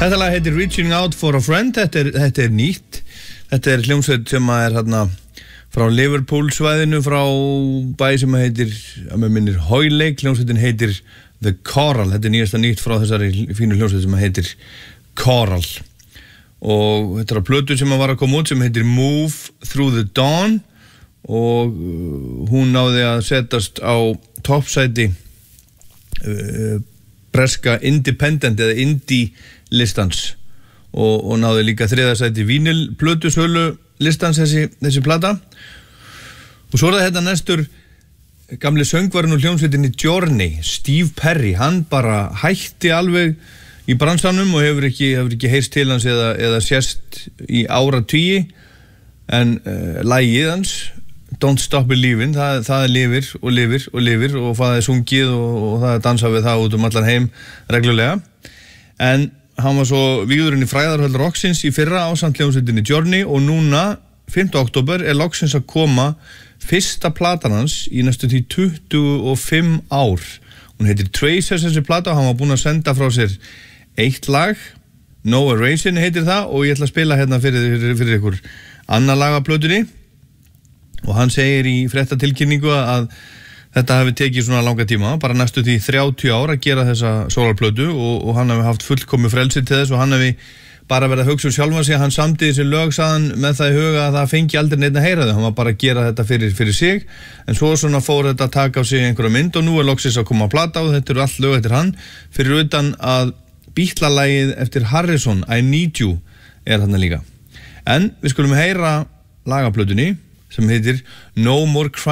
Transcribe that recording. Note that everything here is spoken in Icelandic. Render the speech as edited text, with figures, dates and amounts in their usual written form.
Þetta lag heitir Reaching Out for a Friend. Þetta nýtt. Þetta hljómsveit sem er hérna frá Liverpool svæðinu, frá bæ sem heitir, að mér minnir Hoylake. Hljómsveitin heitir The Coral. Þetta nýjasta nýtt frá þessari fínu hljómsveit sem heitir Coral. Og þetta er plötu sem var að koma út sem heitir Move Through the Dawn og hún náði að setjast á toppsæti breska independent eða indie listans og náði líka þriðasæti vinyl plötu sölu listans þessi plata. Og svo er það hérna næstur gamli söngvarinn og hljómsveitinni Journey, Steve Perry. Hann bara hætti alveg í bransanum og hefur ekki heyrst til hans eða sést í áratugi, en lagið hans Don't Stop Believin', það lifir og lifir og lifir og það er sungið og það er dansað við það út allan heim reglulega. En hann var svo vígðurinn í fræðarhöll Roxins í fyrra ásamt hljómsveitinni Journey og núna 5. október er loksins að koma fyrsta platan hans í næstum því 25 ár. Hún heitir Traces þessi plata og hann var búinn að senda frá sér eitt lag, No Erasing heitir það, og ég ætla að spila hérna fyrir ykkur annað lag af plötunni. Og hann segir í fréttatilkynningu að þetta hafi tekið svona langa tíma, bara næstu því 30 ár að gera þessa sólarplötu og hann hafi haft fullkomi frelsi til þess og hann hafi bara verið að hugsa sjálfan sig. Hann samdi þessi lög saðan með það í huga að það fengi aldrei neitt að heyra þau. Hann var bara að gera þetta fyrir sig, en svo svona fór þetta að taka á sig einhverja mynd og nú er loksins að koma að plata og þetta eru allt lög eftir hann, fyrir utan að Beatles-lagið eftir Harrison, I Need You, er þarna líka. En við skulum heyra lagaplötunni sem heitir No More Crying.